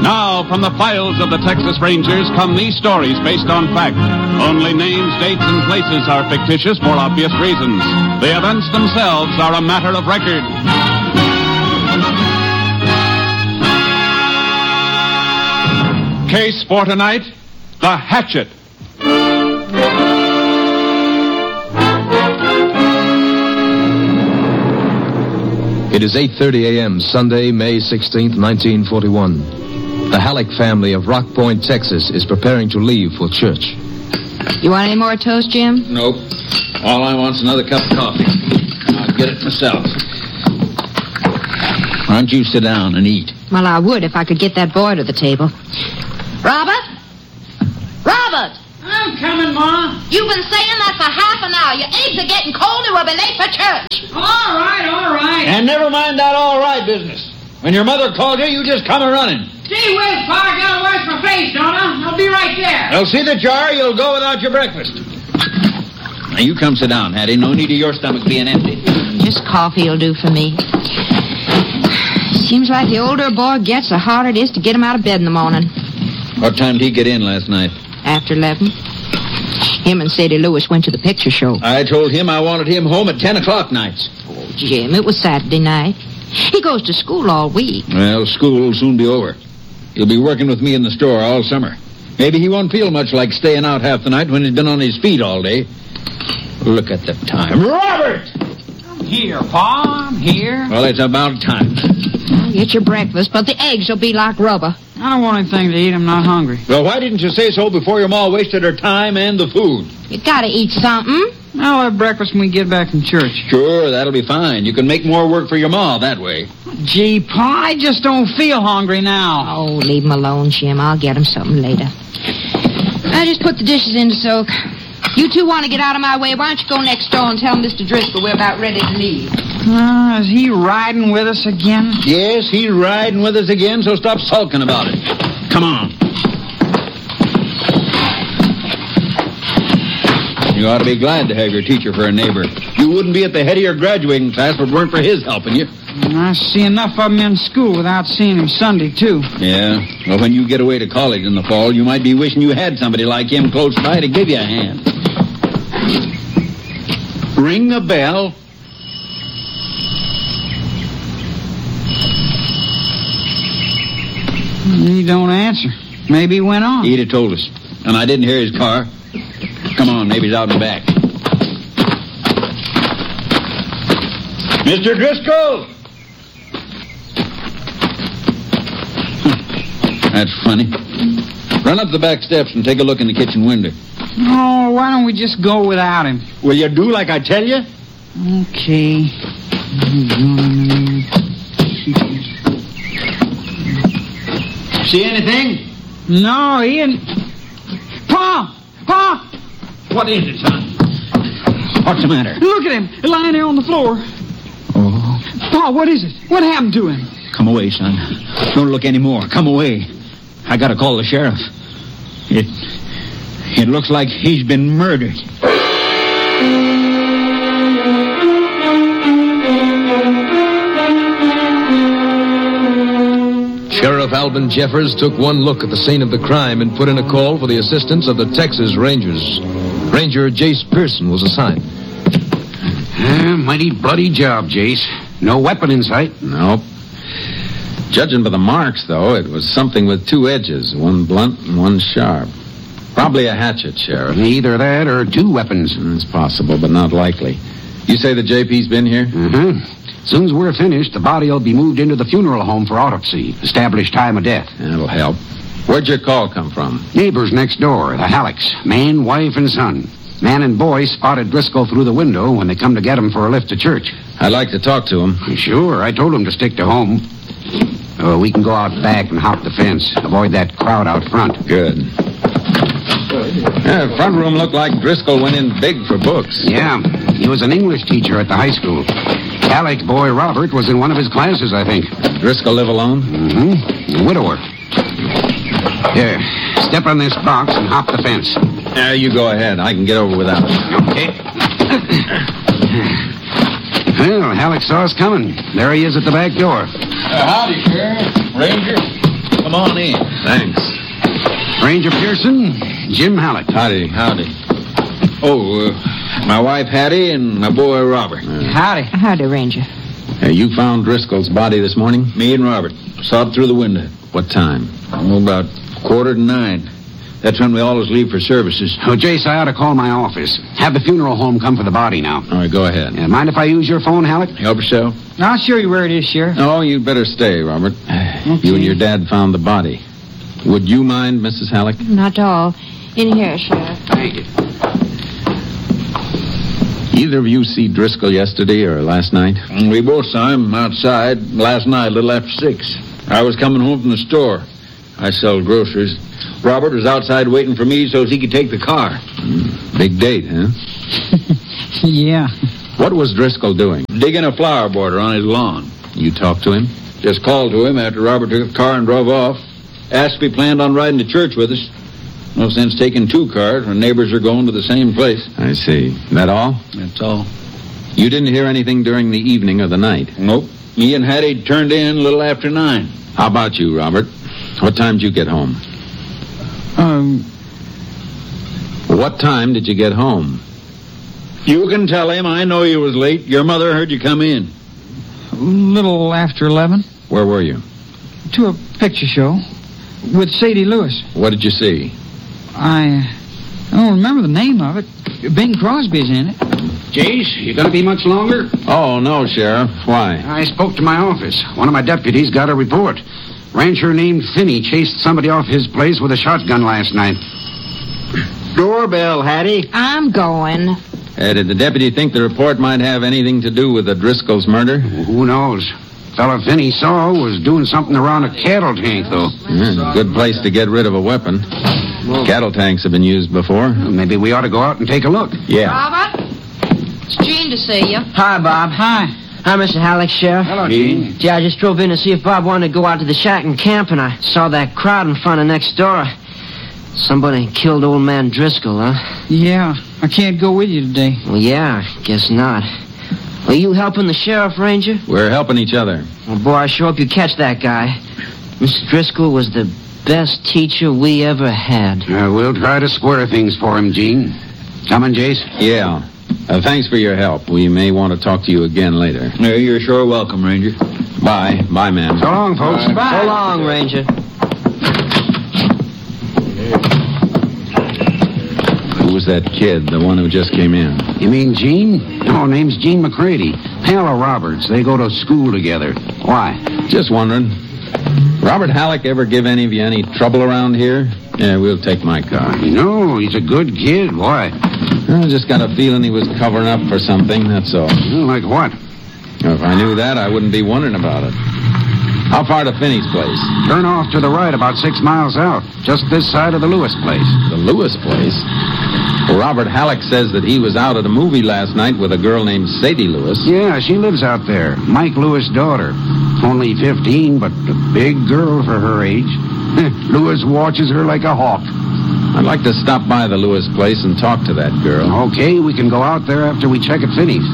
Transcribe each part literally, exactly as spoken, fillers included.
Now, from the files of the Texas Rangers come these stories based on fact. Only names, dates, and places are fictitious for obvious reasons. The events themselves are a matter of record. Case for tonight, The Hatchet. It is eight thirty a.m., Sunday, May sixteenth, nineteen forty-one. The Halleck family of Rock Point, Texas, is preparing to leave for church. You want any more toast, Jim? Nope. All I want's another cup of coffee. I'll get it myself. Why don't you sit down and eat? Well, I would if I could get that boy to the table. Robert? Robert! I'm coming, Ma. You've been saying that for half an hour. Your eggs are getting cold and we'll be late for church. All right, all right. And never mind that all right business. When your mother called you, you just come a running. Gee whiz, Pa, I gotta wash my face, don't I? I'll be right there. Well, see the jar, you'll go without your breakfast. Now, you come sit down, Hattie. No need of your stomach being empty. Just coffee will do for me. Seems like the older a boy gets, the harder it is to get him out of bed in the morning. What time did he get in last night? After eleven. Him and Sadie Lewis went to the picture show. I told him I wanted him home at ten o'clock nights. Oh, Jim, it was Saturday night. He goes to school all week. Well, school will soon be over. He'll be working with me in the store all summer. Maybe he won't feel much like staying out half the night when he's been on his feet all day. Look at the time. Robert! I'm here, Pa. I'm here. Well, it's about time. I'll get your breakfast, but the eggs will be like rubber. I don't want anything to eat. I'm not hungry. Well, why didn't you say so before your ma wasted her time and the food? You gotta eat something. I'll have breakfast when we get back from church. Sure, that'll be fine. You can make more work for your ma that way. Gee, Pa, I just don't feel hungry now. Oh, leave him alone, Jim. I'll get him something later. I just put the dishes in to soak. You two want to get out of my way? Why don't you go next door and tell Mister Driscoll we're about ready to leave? Uh, is he riding with us again? Yes, he's riding with us again, so stop sulking about it. Come on. You ought to be glad to have your teacher for a neighbor. You wouldn't be at the head of your graduating class if it weren't for his helping you. I see enough of him in school without seeing him Sunday, too. Yeah. Well, when you get away to college in the fall, you might be wishing you had somebody like him close by to give you a hand. Ring the bell. He don't answer. Maybe he went on. He'd have told us. And I didn't hear his car. Come on, maybe he's out in the back. Mister Driscoll! That's funny. Run up the back steps and take a look in the kitchen window. Oh, why don't we just go without him? Will you do like I tell you? Okay. See anything? No, he ain't. Pa! Pa! What is it, son? What's the matter? Look at him, lying there on the floor. Oh. Pa, what is it? What happened to him? Come away, son. Don't look anymore. Come away. I gotta call the sheriff. It... It looks like he's been murdered. Sheriff Alvin Jeffers took one look at the scene of the crime and put in a call for the assistance of the Texas Rangers. Ranger Jace Pearson was assigned. Uh, mighty bloody job, Jace. No weapon in sight. Nope. Judging by the marks, though, it was something with two edges, one blunt and one sharp. Probably a hatchet, Sheriff. Either that or two weapons. It's possible, but not likely. You say the J P's been here? Mm-hmm. As soon as we're finished, the body will be moved into the funeral home for autopsy. Establish time of death. That'll help. Where'd your call come from? Neighbors next door, the Hallecks. Man, wife, and son. Man and boy spotted Driscoll through the window when they come to get him for a lift to church. I'd like to talk to him. Sure, I told him to stick to home. Uh, we can go out back and hop the fence. Avoid that crowd out front. Good. Yeah, the front room looked like Driscoll went in big for books. Yeah, he was an English teacher at the high school. Halleck boy Robert was in one of his classes, I think. Driscoll live alone? Mm-hmm. A widower. Here, step on this box and hop the fence. Yeah, you go ahead. I can get over without it. Okay. Well, Halleck saw us coming. There he is at the back door. Uh, howdy, Sheriff. Ranger. Come on in. Thanks. Ranger Pearson, Jim Halleck. Howdy. Howdy. Oh, uh, my wife Hattie and my boy Robert. Howdy. Howdy, Ranger. Uh, you found Driscoll's body this morning? Me and Robert saw it through the window. What time? Oh, about quarter to nine. That's when we always leave for services. Oh, Jace, I ought to call my office. Have the funeral home come for the body now. All right, go ahead. Uh, mind if I use your phone, Halleck? Help yourself. I'll show you where it is, Sheriff. Oh, you'd better stay, Robert. You and your dad found the body. Would you mind, Missus Halleck? Not at all. In here, Sheriff. Thank you. Either of you see Driscoll yesterday or last night? And we both saw him outside last night, a little after six. I was coming home from the store. I sell groceries. Robert was outside waiting for me so he could take the car. Mm, big date, huh? Yeah. What was Driscoll doing? Digging a flower border on his lawn. You talked to him? Just called to him after Robert took the car and drove off. Asked if he planned on riding to church with us. No sense taking two cars when neighbors are going to the same place. I see. That all? That's all. You didn't hear anything during the evening or the night? Nope. Me and Hattie turned in a little after nine. How about you, Robert? What time did you get home? Um, What time did you get home? You can tell him I know you was late. Your mother heard you come in. a little after eleven. Where were you? To a picture show with Sadie Lewis. What did you see? I, I don't remember the name of it. Bing Crosby's in it. Jace, you going to be much longer? Oh, no, Sheriff. Why? I spoke to my office. One of my deputies got a report. Rancher named Finney chased somebody off his place with a shotgun last night. Doorbell, Hattie. I'm going. Uh, did the deputy think the report might have anything to do with the Driscoll's murder? Who knows? Fella Finney saw was doing something around a cattle tank, though. Yeah, good place to get rid of a weapon. Cattle tanks have been used before. Well, maybe we ought to go out and take a look. Yeah. Robert? It's Jean to see you. Hi, Bob. Hi. Hi, Mister Halleck, Sheriff. Hello, Gene. Yeah, I just drove in to see if Bob wanted to go out to the shack and camp, and I saw that crowd in front of next door. Somebody killed old man Driscoll, huh? Yeah, I can't go with you today. Well, yeah, guess not. Are you helping the sheriff, Ranger? We're helping each other. Well, boy, I sure hope you catch that guy. Mister Driscoll was the best teacher we ever had. Uh, we'll try to square things for him, Gene. Coming, Jace? Yeah. Uh, thanks for your help. We may want to talk to you again later. Yeah, you're sure welcome, Ranger. Bye. Bye, ma'am. So long, folks. Bye. So long, Ranger. Who was that kid, the one who just came in? You mean Gene? No, name's Gene McCready. Pal of Roberts. They go to school together. Why? Just wondering. Robert Halleck ever give any of you any trouble around here? Yeah, we'll take my car. No, he's a good kid. Why? I just got a feeling he was covering up for something, that's all. Well, like what? If I knew that, I wouldn't be wondering about it. How far to Finney's place? Turn off to the right about six miles out. Just this side of the Lewis place. The Lewis place? Well, Robert Halleck says that he was out at a movie last night with a girl named Sadie Lewis. Yeah, she lives out there. Mike Lewis' daughter. Only fifteen, but a big girl for her age. Lewis watches her like a hawk. I'd like to stop by the Lewis place and talk to that girl. Okay, we can go out there after we check at Finney's.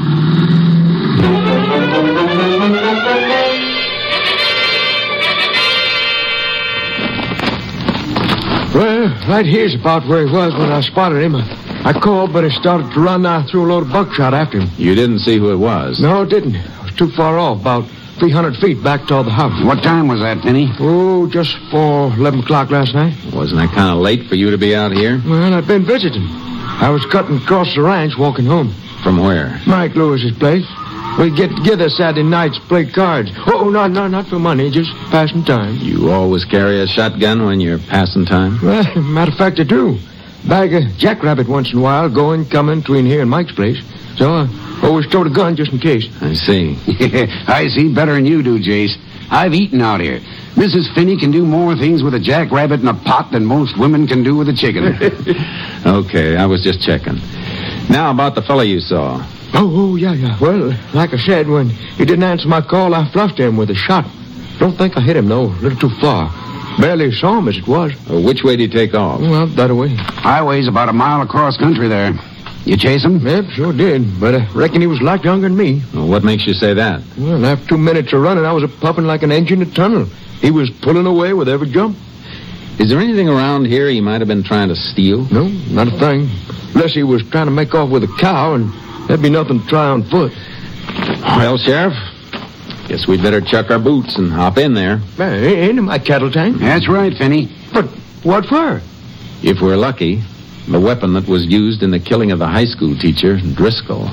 Well, right here's about where he was when I spotted him. I called, but he started to run. I threw a load of buckshot after him. You didn't see who it was? No, it didn't. I was too far off, about three hundred feet back toward the house. What time was that, Finney? Oh, just for eleven o'clock last night. Wasn't that kind of late for you to be out here? Well, I've been visiting. I was cutting across the ranch, walking home. From where? Mike Lewis's place. We get together Saturday nights, play cards. Oh, no, no, not for money, just passing time. You always carry a shotgun when you're passing time? Well, matter of fact, I do. Bag a jackrabbit once in a while, going, coming between here and Mike's place. So I always tote a gun just in case. I see. I see better than you do, Jace. I've eaten out here. Missus Finney can do more things with a jackrabbit in a pot than most women can do with a chicken. Okay, I was just checking. Now about the fellow you saw. Oh, oh, yeah, yeah. Well, like I said, when he didn't answer my call, I fluffed him with a shot. Don't think I hit him, though. A little too far. Barely saw him as it was. Uh, which way did he take off? Well, that way. Highway's about a mile across country there. You chase him? Yep, sure did. But I reckon he was a lot younger than me. Well, what makes you say that? Well, after two minutes of running, I was a puffing like an engine in a tunnel. He was pulling away with every jump. Is there anything around here he might have been trying to steal? No, not a thing. Unless he was trying to make off with a cow, and there'd be nothing to try on foot. Well, Sheriff, guess we'd better chuck our boots and hop in there. Hey, into my cattle tank. That's right, Finney. But what for? If we're lucky, the weapon that was used in the killing of the high school teacher, Driscoll.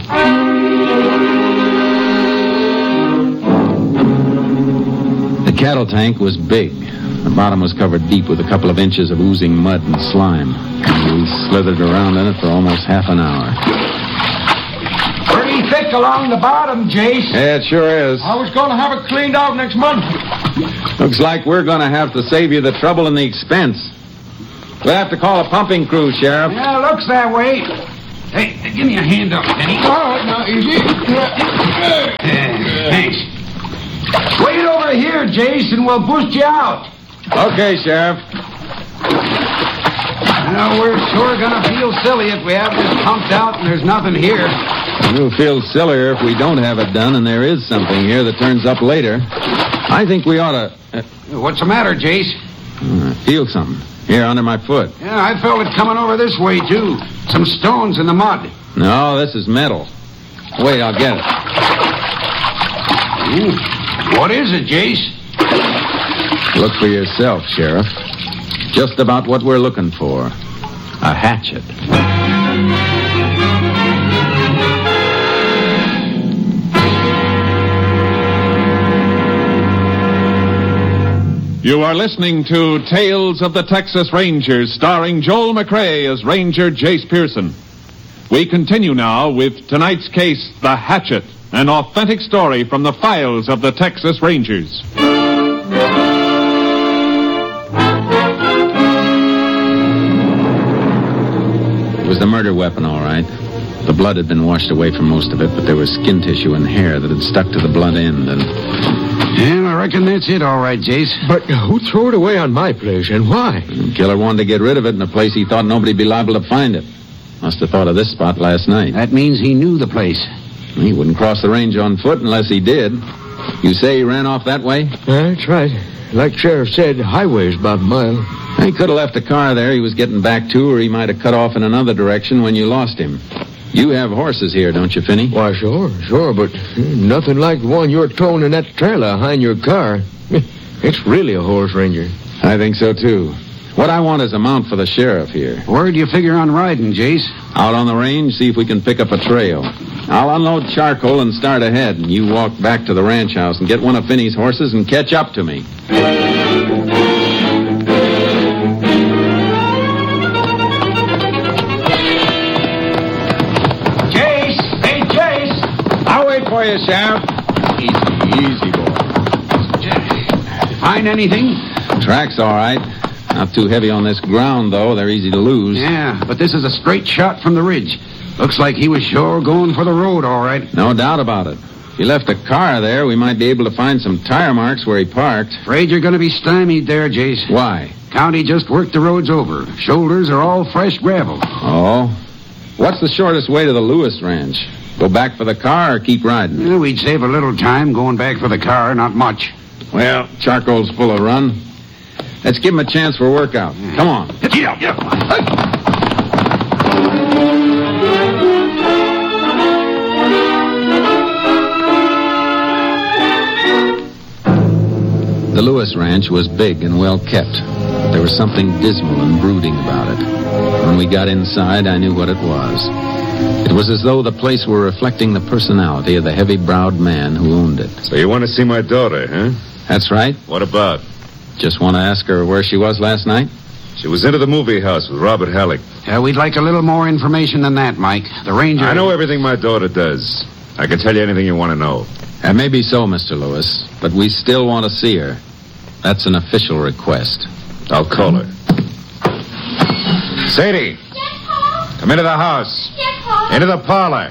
The cattle tank was big. The bottom was covered deep with a couple of inches of oozing mud and slime. And we slithered around in it for almost half an hour. Pretty thick along the bottom, Jace. Yeah, it sure is. I was going to have it cleaned out next month. Looks like we're going to have to save you the trouble and the expense. We'll have to call a pumping crew, Sheriff. Yeah, looks that way. Hey, give me a hand up, Finney. All right, now, easy. Uh, thanks. Wait over here, Jace, and we'll boost you out. Okay, Sheriff. Now, we're sure going to feel silly if we have this pumped out and there's nothing here. We'll feel sillier if we don't have it done and there is something here that turns up later. I think we ought to... Uh, What's the matter, Jace? uh, feel something. Here, under my foot. Yeah, I felt it coming over this way, too. Some stones in the mud. No, this is metal. Wait, I'll get it. Hmm. What is it, Jace? Look for yourself, Sheriff. Just about what we're looking for. A hatchet. You are listening to Tales of the Texas Rangers, starring Joel McRae as Ranger Jace Pearson. We continue now with tonight's case, The Hatchet, an authentic story from the files of the Texas Rangers. It was the murder weapon, all right. The blood had been washed away from most of it, but there was skin tissue and hair that had stuck to the blunt end, and... Yeah, I reckon that's it, all right, Jace. But who threw it away on my place, and why? The killer wanted to get rid of it in a place he thought nobody'd be liable to find it. Must have thought of this spot last night. That means he knew the place. He wouldn't cross the range on foot unless he did. You say he ran off that way? That's right. Like Sheriff said, the highway's about a mile. He could have left a car there he was getting back to, or he might have cut off in another direction when you lost him. You have horses here, don't you, Finney? Why, sure, sure, but nothing like the one you're towing in that trailer behind your car. It's really a horse, Ranger. I think so, too. What I want is a mount for the sheriff here. Where do you figure on riding, Jace? Out on the range, see if we can pick up a trail. I'll unload charcoal and start ahead, and you walk back to the ranch house and get one of Finney's horses and catch up to me. Jace! Hey, Jace! I'll wait for you, Sheriff. Easy, easy, boy. Find anything? Track's all right. Not too heavy on this ground, though. They're easy to lose. Yeah, but this is a straight shot from the ridge. Looks like he was sure going for the road, all right. No doubt about it. If he left a car there, we might be able to find some tire marks where he parked. Afraid you're going to be stymied there, Jace. Why? County just worked the roads over. Shoulders are all fresh gravel. Oh? What's the shortest way to the Lewis Ranch? Go back for the car or keep riding? Yeah, we'd save a little time going back for the car, not much. Well, charcoal's full of run. Let's give him a chance for a workout. Come on. Get up, get up. The Lewis Ranch was big and well kept, but there was something dismal and brooding about it. When we got inside, I knew what it was. It was as though the place were reflecting the personality of the heavy-browed man who owned it. So you want to see my daughter, huh? That's right. What about? Just want to ask her where she was last night? She was into the movie house with Robert Halleck. Yeah, we'd like a little more information than that, Mike. The ranger... I know everything my daughter does. I can tell you anything you want to know. That may be so, Mister Lewis, but we still want to see her. That's an official request. I'll call her. Sadie! Come into the house. Into the parlor.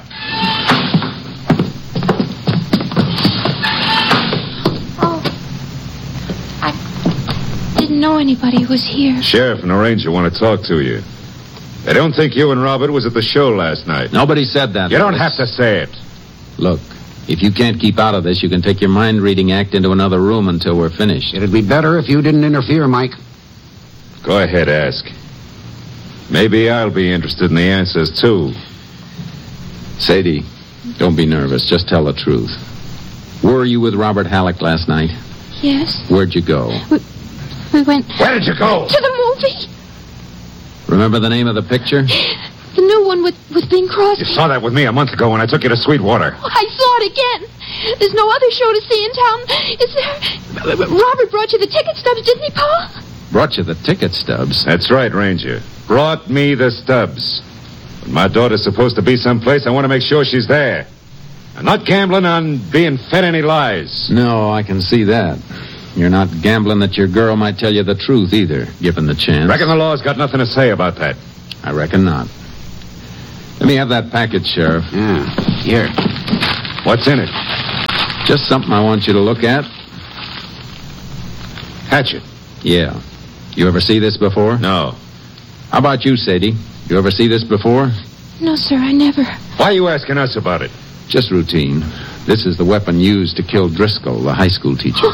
Didn't know anybody was here. Sheriff and the ranger want to talk to you. They don't think you and Robert was at the show last night. Nobody said that. You don't Lewis. have to say it. Look, If you can't keep out of this, you can take your mind-reading act into another room until we're finished. It'd be better if you didn't interfere, Mike. Go ahead, ask. Maybe I'll be interested in the answers, too. Sadie, don't be nervous. Just tell the truth. Were you with Robert Halleck last night? Yes. Where'd you go? We, we went... Where did you go? To the movie. Remember the name of the picture? The new one with, with Bing Crosby. You saw that with me a month ago when I took you to Sweetwater. Oh, I saw it again. There's no other show to see in town, is there? Robert brought you the ticket stubs, didn't he, Pa? Brought you the ticket stubs? That's right, Ranger. Brought me the stubs. When my daughter's supposed to be someplace, I want to make sure she's there. I'm not gambling on being fed any lies. No, I can see that. You're not gambling that your girl might tell you the truth either, given the chance. Reckon the law's got nothing to say about that. I reckon not. Let me have that package, Sheriff. Yeah, here. What's in it? Just something I want you to look at. Hatchet. Yeah. You ever see this before? No. How about you, Sadie? You ever see this before? No, sir, I never. Why are you asking us about it? Just routine. This is the weapon used to kill Driscoll, the high school teacher.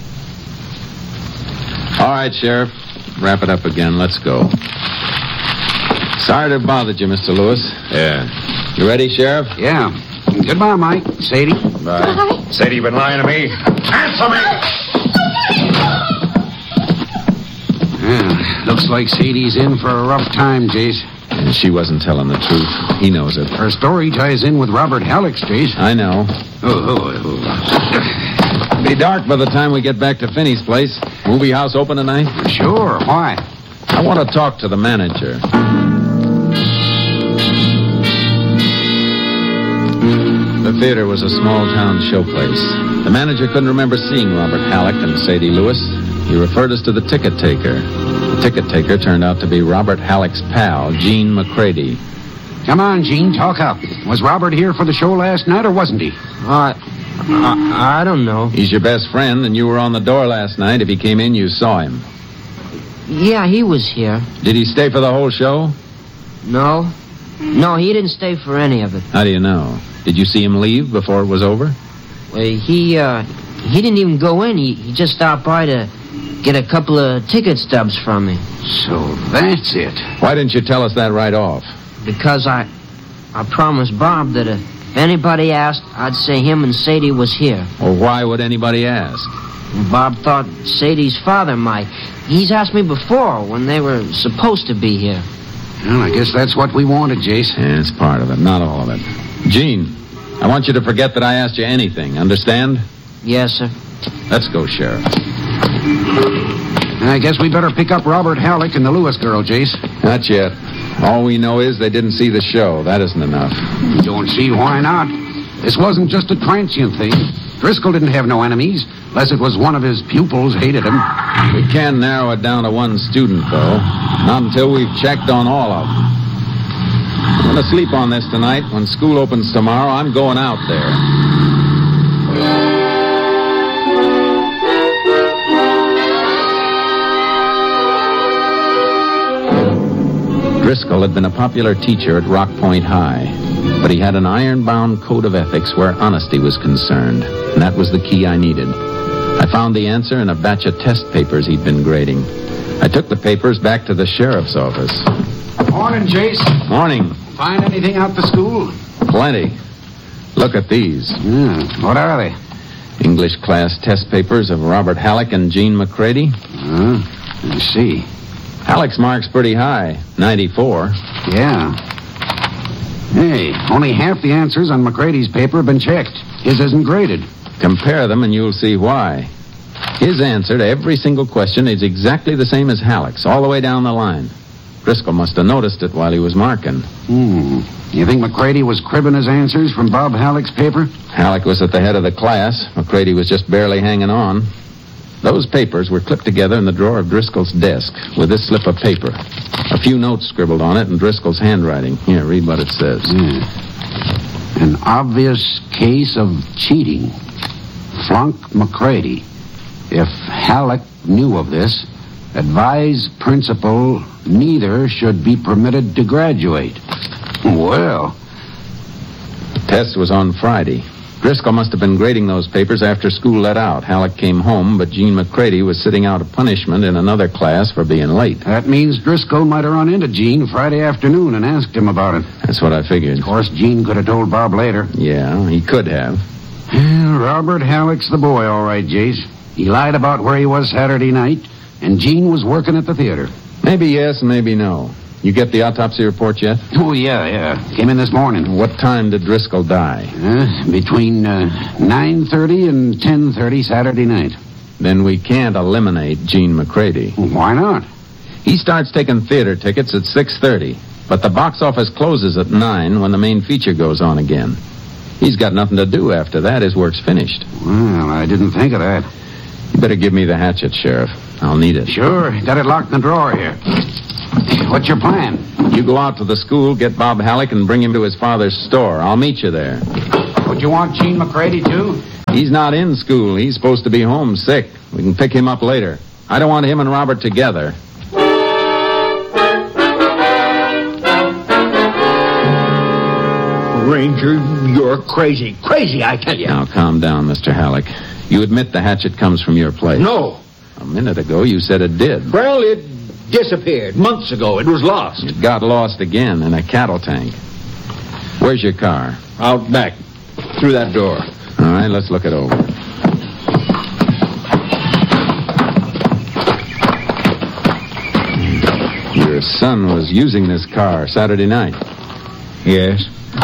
All right, Sheriff. Wrap it up again. Let's go. Sorry to have bothered you, Mister Lewis. Yeah. You ready, Sheriff? Yeah. Goodbye, Mike. Sadie. Bye. Bye. Sadie, you been lying to me? Answer me! Yeah, looks like Sadie's in for a rough time, Jace. And she wasn't telling the truth. He knows it. Her story ties in with Robert Halleck's, Jace. I know. Oh, oh, oh. It'll be dark by the time we get back to Finney's place. Movie house open tonight? Sure, why? I want to talk to the manager. The theater was a small-town showplace. The manager couldn't remember seeing Robert Halleck and Sadie Lewis. He referred us to the ticket taker. The ticket taker turned out to be Robert Halleck's pal, Gene McCready. Come on, Gene, talk up. Was Robert here for the show last night, or wasn't he? Uh, I, I don't know. He's your best friend, and you were on the door last night. If he came in, you saw him. Yeah, he was here. Did he stay for the whole show? No. No, he didn't stay for any of it. How do you know? Did you see him leave before it was over? Well, he, uh, he didn't even go in. He, he just stopped by to get a couple of ticket stubs from me. So that's it. Why didn't you tell us that right off? Because I, I promised Bob that if anybody asked, I'd say him and Sadie was here. Or why would anybody ask? Bob thought Sadie's father might. He's asked me before when they were supposed to be here. Well, I guess that's what we wanted, Jace. Yeah, it's part of it, not all of it. Gene, I want you to forget that I asked you anything, understand? Yes, sir. Let's go, Sheriff. I guess we better pick up Robert Halleck and the Lewis girl, Jace. Not yet. All we know is they didn't see the show. That isn't enough. Don't see why not. This wasn't just a transient thing. Driscoll didn't have no enemies, unless it was one of his pupils hated him. We can narrow it down to one student, though. Not until we've checked on all of them. I'm going to sleep on this tonight. When school opens tomorrow, I'm going out there. Driscoll had been a popular teacher at Rock Point High, but he had an iron-bound code of ethics where honesty was concerned, and that was the key I needed. I found the answer in a batch of test papers he'd been grading. I took the papers back to the sheriff's office. Morning, Jace. Morning. Find anything out the school? Plenty. Look at these. Hmm, what are they? English class test papers of Robert Halleck and Gene McCready. Uh, I see. Halleck's mark's pretty high, ninety-four. Yeah. Hey, only half the answers on McCready's paper have been checked. His isn't graded. Compare them and you'll see why. His answer to every single question is exactly the same as Halleck's, all the way down the line. Driscoll must have noticed it while he was marking. Hmm. You think McCready was cribbing his answers from Bob Halleck's paper? Halleck was at the head of the class. McCready was just barely hanging on. Those papers were clipped together in the drawer of Driscoll's desk with this slip of paper. A few notes scribbled on it in Driscoll's handwriting. Here, read what it says. Yeah. An obvious case of cheating. Flunk McCready. If Halleck knew of this, advise principal neither should be permitted to graduate. Well. The test was on Friday. Driscoll must have been grading those papers after school let out. Halleck came home, but Gene McCready was sitting out a punishment in another class for being late. That means Driscoll might have run into Gene Friday afternoon and asked him about it. That's what I figured. Of course, Gene could have told Bob later. Yeah, he could have. Well, Robert Halleck's the boy, all right, Jace. He lied about where he was Saturday night, and Gene was working at the theater. Maybe yes, maybe no. You get the autopsy report yet? Oh, yeah, yeah. Came in this morning. What time did Driscoll die? Uh, between uh, nine thirty and ten thirty Saturday night. Then we can't eliminate Gene McCready. Why not? He starts taking theater tickets at six thirty, but the box office closes at nine when the main feature goes on again. He's got nothing to do after that. His work's finished. Well, I didn't think of that. You better give me the hatchet, Sheriff. I'll need it. Sure. Got it locked in the drawer here. What's your plan? You go out to the school, get Bob Halleck, and bring him to his father's store. I'll meet you there. Would you want Gene McCready, too? He's not in school. He's supposed to be home sick. We can pick him up later. I don't want him and Robert together. Ranger, you're crazy. Crazy, I tell you. Now, calm down, Mister Halleck. You admit the hatchet comes from your place. No. A minute ago, you said it did. Well, it disappeared. Months ago, it was lost. It got lost again in a cattle tank. Where's your car? Out back. Through that door. All right, let's look it over. Your son was using this car Saturday night. Yes.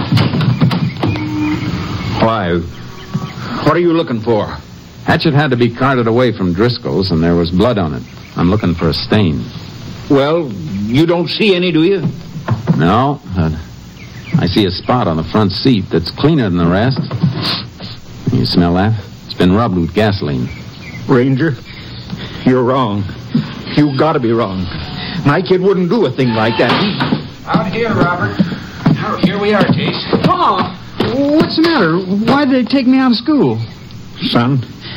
Why? What are you looking for? Hatchet had to be carted away from Driscoll's, and there was blood on it. I'm looking for a stain. Well, you don't see any, do you? No. Uh, I see a spot on the front seat that's cleaner than the rest. You smell that? It's been rubbed with gasoline. Ranger, you're wrong. You gotta be wrong. My kid wouldn't do a thing like that. He... Out here, Robert. Now, here we are, Jace. Oh, what's the matter? Why did they take me out of school? Son,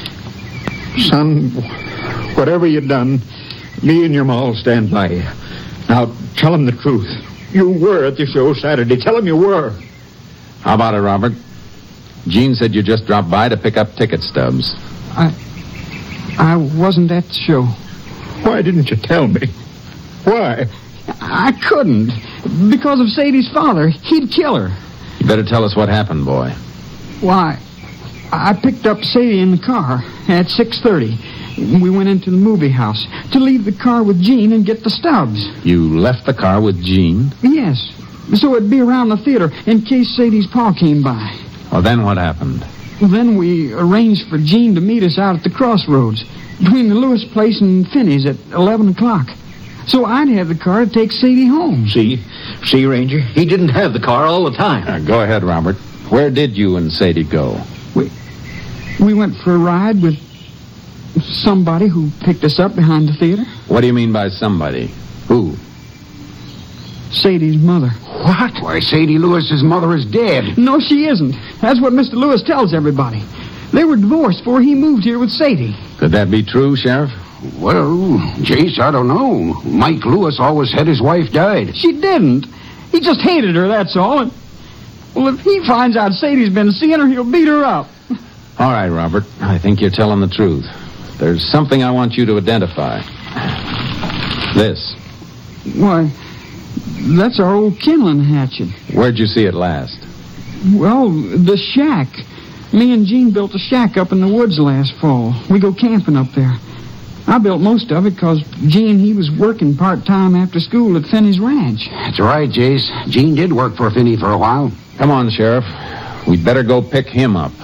son, whatever you've done, me and your ma will stand by you. Now, tell him the truth. You were at the show Saturday. Tell him you were. How about it, Robert? Gene said you just dropped by to pick up ticket stubs. I... I wasn't at the show. Why didn't you tell me? Why? I couldn't. Because of Sadie's father. He'd kill her. You better tell us what happened, boy. Why, I picked up Sadie in the car at six thirty. We went into the movie house to leave the car with Gene and get the stubs. You left the car with Gene? Yes. So it'd be around the theater in case Sadie's pa came by. Well, then what happened? Well, then we arranged for Gene to meet us out at the crossroads between the Lewis place and Finney's at eleven o'clock. So I'd have the car to take Sadie home. See? See, Ranger? He didn't have the car all the time. Uh, go ahead, Robert. Where did you and Sadie go? We, we went for a ride with somebody who picked us up behind the theater. What do you mean by somebody? Who? Sadie's mother. What? Why, Sadie Lewis's mother is dead. No, she isn't. That's what Mister Lewis tells everybody. They were divorced before he moved here with Sadie. Could that be true, Sheriff? Well, Jace, I don't know. Mike Lewis always said his wife died. She didn't. He just hated her, that's all. And, well, if he finds out Sadie's been seeing her, he'll beat her up. All right, Robert. I think you're telling the truth. There's something I want you to identify. This. Why, that's our old kindling hatchet. Where'd you see it last? Well, the shack. Me and Gene built a shack up in the woods last fall. We go camping up there. I built most of it because Gene, he was working part-time after school at Finney's ranch. That's right, Jace. Gene did work for Finney for a while. Come on, Sheriff. We'd better go pick him up.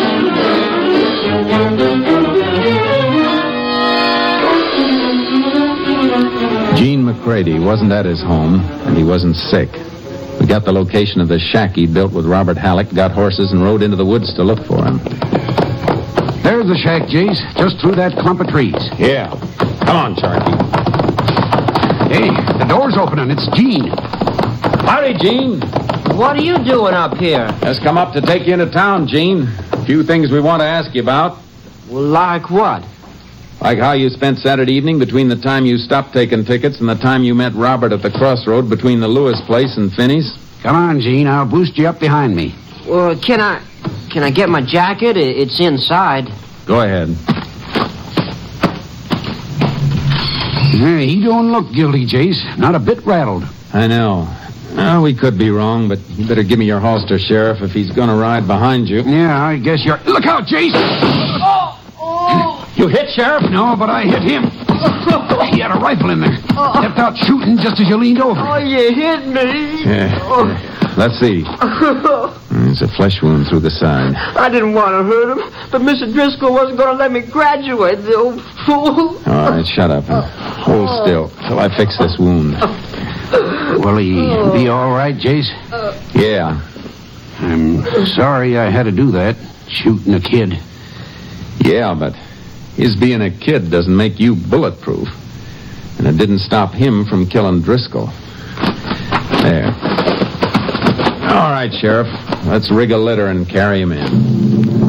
Gene McCready wasn't at his home, and he wasn't sick. We got the location of the shack he built with Robert Halleck, got horses, and rode into the woods to look for him. There's the shack, Jace, just through that clump of trees. Yeah. Come on, Sharky. Hey, the door's opening. It's Gene. Howdy, Gene. What are you doing up here? Just come up to take you into town, Gene. A few things we want to ask you about. Well, like what? Like how you spent Saturday evening between the time you stopped taking tickets and the time you met Robert at the crossroad between the Lewis place and Finney's. Come on, Gene. I'll boost you up behind me. Well, can I... Can I get my jacket? I- It's inside. Go ahead. Hey, he don't look guilty, Jace. Not a bit rattled. I know. Well, we could be wrong, but you better give me your holster, Sheriff, if he's going to ride behind you. Yeah, I guess you're... Look out, Jace! Oh, oh. You hit, Sheriff? No, but I hit him. He had a rifle in there. Stepped out shooting just as you leaned over. Oh, you hit me. Yeah. yeah. Let's see. There's a flesh wound through the side. I didn't want to hurt him, but Mister Driscoll wasn't going to let me graduate, the old fool. All right, shut up and hold still till I fix this wound. Will he be all right, Jace? Yeah. I'm sorry I had to do that, shooting a kid. Yeah, but his being a kid doesn't make you bulletproof. And it didn't stop him from killing Driscoll. There. All right, Sheriff. Let's rig a litter and carry him in.